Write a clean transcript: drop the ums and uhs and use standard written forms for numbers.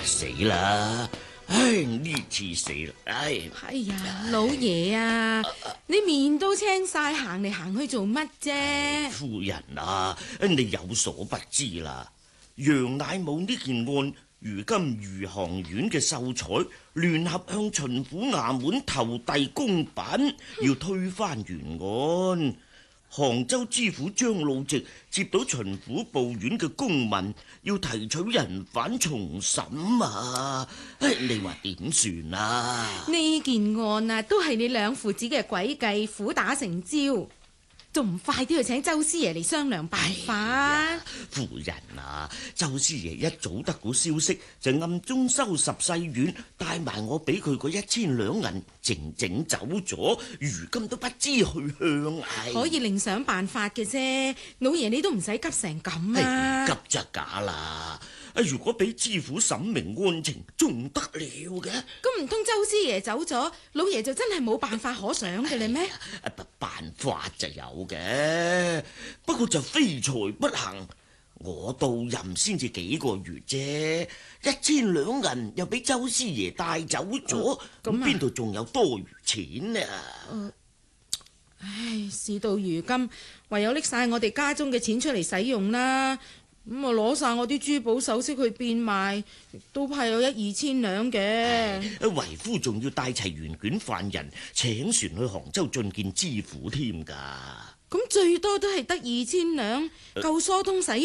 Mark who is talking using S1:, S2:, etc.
S1: 死啦！唉，呢次死啦！
S2: 哎呀，老爺啊，你面都青晒，行嚟行去做乜啫？
S1: 夫人啊，你有所不知啦，楊乃武呢件案，如今余杭縣嘅秀才聯合向巡撫衙門投遞公品，要推翻原案。杭州知府張老直接到巡撫部院嘅公文，要提取人犯重審啊！你話點算啊？
S2: 呢件案啊，都係你兩父子嘅詭計，苦打成招，仲唔快啲去請周師爺嚟商量辦法？
S1: 夫人啊，周師爺一早得到消息，就暗中收拾細軟，帶埋我俾佢嗰1000兩銀，靜靜走咗，如今都不知去向。
S2: 可以另想辦法嘅啫，老爺你都唔使急成咁啊！
S1: 急就假啦！如果俾知府審明案情，仲得了嘅？
S2: 咁唔通周師爺走咗，老爺就真係冇辦法可想嘅嘞咩？
S1: 辦法就有嘅，不過就非財不行。我到任先至幾個月啫，1000兩銀又俾周師爺帶走咗，咁邊度仲有多餘錢啊？
S2: 唉，事到如今，唯有拎晒我哋家中嘅錢出嚟使用啦。咁啊，攞晒我啲珠寶首飾去變賣，都怕有1-2千兩嘅。
S1: 為夫仲要帶齊原卷犯人，請船去杭州進見知府添㗎。
S2: 咁最多都係得2000兩，夠疏通使